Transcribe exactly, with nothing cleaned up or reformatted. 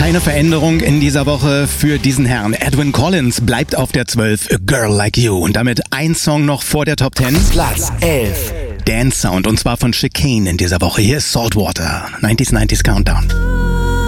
Keine Veränderung in dieser Woche für diesen Herrn. Edwyn Collins bleibt auf der zwölf, A Girl Like You. Und damit ein Song noch vor der Top zehn. Platz elf. Dance Sound, und zwar von Chicane in dieser Woche. Hier ist Saltwater, neunziger neunziger Countdown.